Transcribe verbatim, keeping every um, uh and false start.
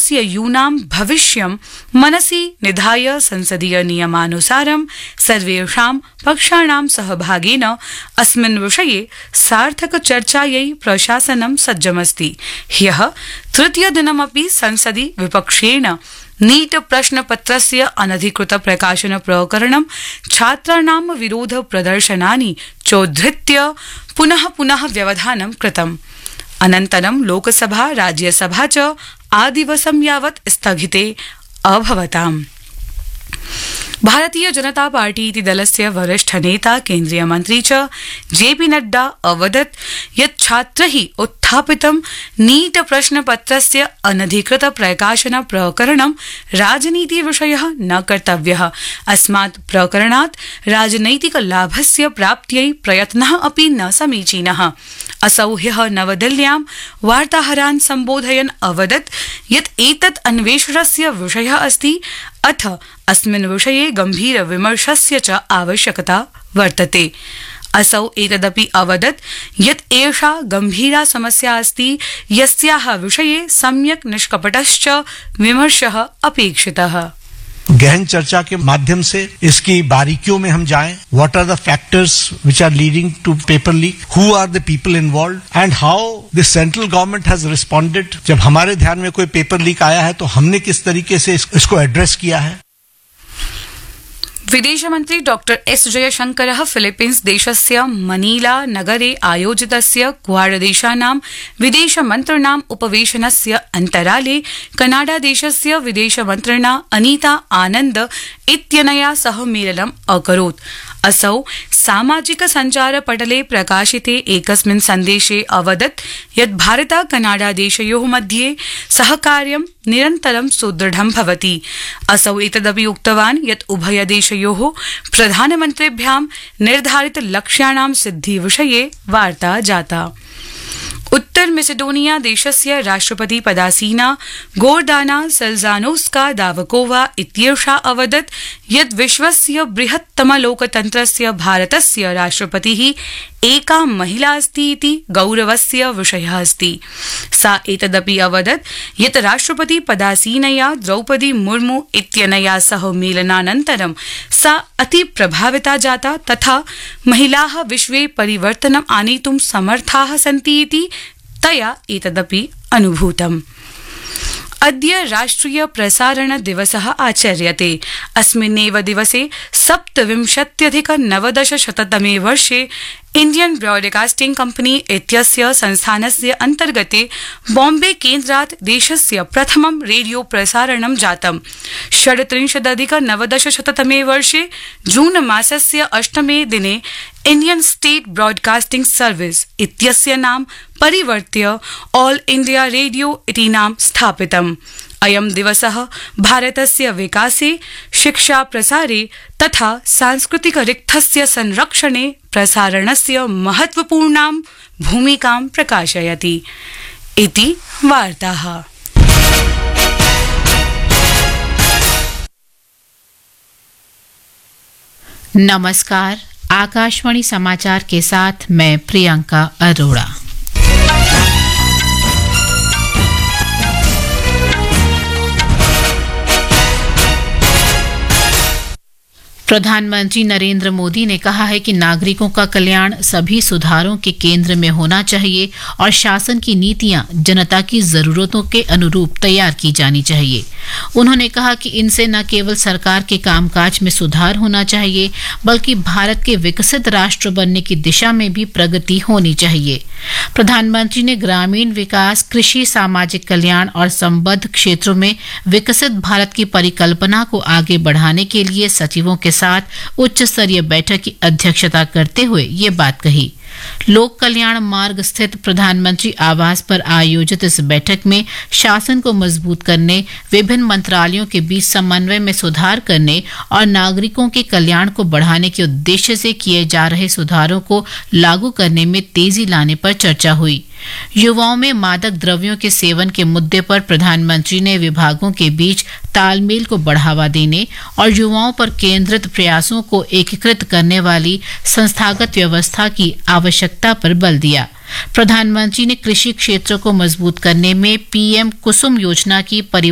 देशस्य यूनां भविष्यं मनसि निधाय संसदीय नियमानुसारं सर्वेषां पक्षाणां सहभागेन अस्मिन् विषये सार्थक चर्चायै प्रशासनं सज्जमस्ति। ह्यः तृतीयदिनमपि संसदि विपक्षेण नीट प्रश्नपत्रस्य अनधिकृत प्रकाशन प्रकरणं छात्राणां विरोध प्रदर्शनानि चोद्धृत्य पुनः पुनः व्यवधानं कृतम्। अनन्तरं लोकसभा राज्यसभा च आदिवसं यावत् स्थगिते अभवताम्। भारतीय जनता पार्टी इति दलस्य वरिष्ठ नेता केन्द्रीय मन्त्री च जेपी नड्डा अवदत् यत् छात्रैः उत्थापितं नीट प्रश्नपत्रस्य अनधिकृत प्रकाशन प्रकरणं राजनीति विषयः न कर्तव्यः। अस्मात् प्रकरणात् राजनैतिक लाभस्य प्राप्त्यै प्रयत्नः अपि न समीचीनः। असौ ह्यः नवदिल्ल्यां वार्ताहरान् सम्बोधयन् अवदत् यत् एतत् अन्वेषणस्य विषयः अस्ति, अथ अस्मिन् विषये गम्भीर विमर्शस्य च आवश्यकता वर्तते। असौ एतदपि अवदत् यत् एषा गम्भीरा समस्या अस्ति, यस्याः विषये सम्यक् निष्कपटश्च विमर्शः अपेक्षितः। गहन चर्चा के माध्यम से इसकी बारीकियों में हम जाएं, what are the factors which are leading to paper leak, who are the people involved and how the central government has responded. जब हमारे ध्यान में कोई पेपर लीक आया है तो हमने किस तरीके से इसको एड्रेस किया है। विदेशमन्त्री डॉक्टर एस जयशंकरः फिलीपीन्स देशस्य मनीला नगरे आयोजितस्य क्वाड देशानां विदेशमन्त्रिणाम् उपवेशनस्य अन्तराले कनाडा देशस्य विदेशमन्त्रिणा अनीता आनन्द इत्यनया सह मेलनम् अकरोत्। असौ सामाजिक सञ्चार पटले प्रकाशिते एकस्मिन् सन्देशे अवदत् यत् भारत कनाडा देशयोः मध्ये सहकार्यं निरन्तरं सुदृढं भवति। असौ एतदपि उक्तवान् यत् उभयदेशयोः प्रधानमन्त्रिभ्यां निर्धारित लक्ष्याणां सिद्धिविषये वार्ता जाता। उत्तर मेसेडोनिया देशस्य राष्ट्रपति पदासीना गोर्दाना सल्जानोस्का दावकोवा इत्येषा अवदत् यत् विश्वस्य बृहत्तम लोकतन्त्रस्य भारतस्य राष्ट्रपतिः एका महिला अस्ति इति गौरवस्य विषयः अस्ति। सा एतदपि अवदत् यत् राष्ट्रपति पदासीनया द्रौपदी मुर्मू इत्यनया सह मेलनानन्तरं सा अति प्रभाविता जाता, तथा महिलाः विश्वे परिवर्तनम् आनेतुं समर्थाः सन्ति इति तया एतदपि अनुभूतम्। अद्य राष्ट्रिय प्रसारण दिवसः आचर्यते। अस्मिन्नेव दिवसे सप्तविंशत्यधिक नवदशशततमे वर्षे इंडियन ब्रॉडकास्टिंग कंपनी इत्यस्य संस्थानस्य अन्तर्गते बॉम्बे केन्द्रात् देशस्य प्रथमं रेडियो प्रसारणं जातम्। षड्त्रिंशदधिक नवदशशततमे वर्षे जून मासस्य अष्टमे दिने इंडियन स्टेट ब्रॉडकास्टिंग सर्विस इत्यस्य नाम परिवर्त्य ऑल इंडिया रेडियो इति नाम स्थापितम्। अयं दिवसः भारतस्य विकासे, शिक्षा प्रसारे तथा सांस्कृतिक रिक्थस्य संरक्षणे प्रसारणस्य महत्वपूर्णां भूमिकां प्रकाशयति इति वार्ताः। नमस्कार, आकाशवाणी समाचार के साथ मैं प्रियंका अरोड़ा। प्रधानमंत्री नरेंद्र मोदी ने कहा है कि नागरिकों का कल्याण सभी सुधारों के केंद्र में होना चाहिए और शासन की नीतियां जनता की जरूरतों के अनुरूप तैयार की जानी चाहिए। उन्होंने कहा कि इनसे न केवल सरकार के कामकाज में सुधार होना चाहिए, बल्कि भारत के विकसित राष्ट्र बनने की दिशा में भी प्रगति होनी चाहिए। प्रधानमंत्री ने ग्रामीण विकास, कृषि, सामाजिक कल्याण और संबद्ध क्षेत्रों में विकसित भारत की परिकल्पना को आगे बढ़ाने के लिए सचिवों के साथ उच्च स्तरीय बैठक की अध्यक्षता करते हुए ये बात कही। लोक कल्याण मार्ग स्थित प्रधानमंत्री आवास पर आयोजित इस बैठक में शासन को मजबूत करने, विभिन्न मंत्रालयों के बीच समन्वय में सुधार करने और नागरिकों के कल्याण को बढ़ाने के उद्देश्य से किए जा रहे सुधारों को लागू करने में तेजी लाने पर चर्चा हुई। युवाओं में मादक द्रव्यों के सेवन के मुद्दे पर प्रधानमंत्री ने विभागों के बीच तालमेल को बढ़ावा देने और युवाओं पर केंद्रित प्रयासों को एकीकृत करने वाली संस्थागत व्यवस्था की आवश्यकता पर बल दिया। प्रधानमंत्री ने कृषि क्षेत्र को मजबूत करने में पीएम कुसुम योजना की